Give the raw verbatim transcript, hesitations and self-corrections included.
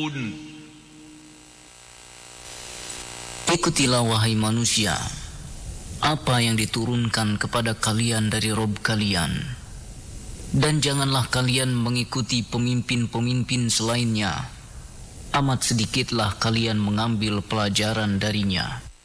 Ikutilah wahai manusia apa yang diturunkan kepada kalian dari Rabb kalian, dan janganlah kalian mengikuti pemimpin-pemimpin selainnya. Amat sedikitlah kalian mengambil pelajaran darinya.